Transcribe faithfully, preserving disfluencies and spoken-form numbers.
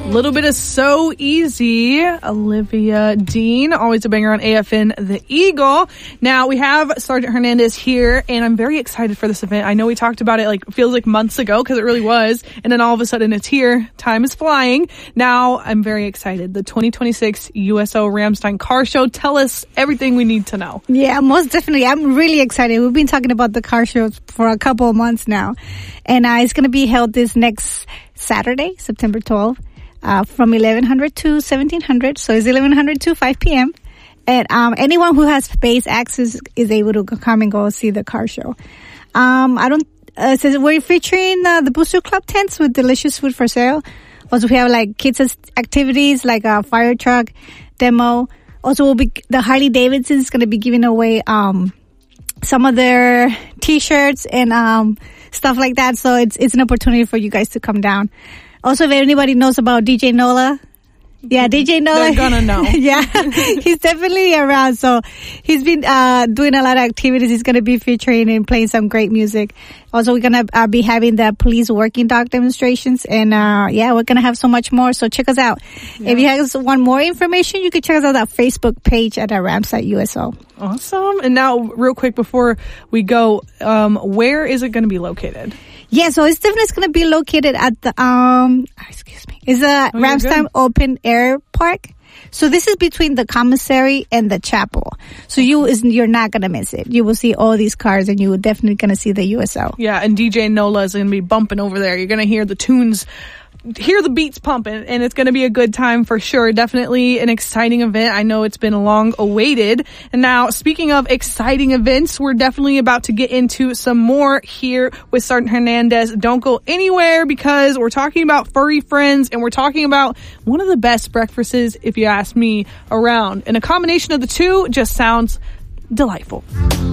A little bit of So Easy, Olivia Dean, always a banger on A F N The Eagle. Now we have Sergeant Hernandez here, and I'm very excited for this event. I know we talked about it like feels like months ago because it really was, and then all of a sudden it's here. Time is flying. Now I'm very excited. The twenty twenty-six U S O Ramstein Car Show. Tell us everything we need to know. Yeah, most definitely. I'm really excited. We've been talking about the car shows for a couple of months now, and uh, it's going to be held this next Saturday, September twelfth. Uh, from eleven hundred to seventeen hundred, so it's eleven hundred to five p.m. And um, anyone who has space access is able to come and go see the car show. Um, I don't. Uh, so we're featuring uh, the Booster Club tents with delicious food for sale. Also, we have like kids activities like a fire truck demo. Also, we'll be the Harley Davidson is going to be giving away um, some of their T-shirts and um, stuff like that. So it's it's an opportunity for you guys to come down. Also, if anybody knows about D J Nola, yeah, D J Nola. They're gonna know. Yeah, he's definitely around. So he's been uh doing a lot of activities. He's going to be featuring and playing some great music. Also, we're going to uh, be having the police working dog demonstrations. And uh yeah, we're going to have so much more. So check us out. Yeah. If you guys want more information, you can check us out at Facebook page at our Ramstein U S O. Awesome. And now, real quick before we go, um, where is it going to be located? Yeah, so it's definitely going to be located at the, um, excuse me, it's a oh, Ramstein Open Air Park. So this is between the commissary and the chapel. So you is you're not going to miss it. You will see all these cars, and you're definitely going to see the U S O. Yeah, and D J Nola is going to be bumping over there. You're going to hear the tunes, hear the beats pumping, and it's going to be a good time for sure. Definitely an exciting event. I know it's been long awaited. And now, speaking of exciting events, we're definitely about to get into some more here with Sergeant Hernandez. Don't go anywhere, because we're talking about furry friends, and we're talking about one of the best breakfasts, if you ask me, around. And a combination of the two just sounds delightful.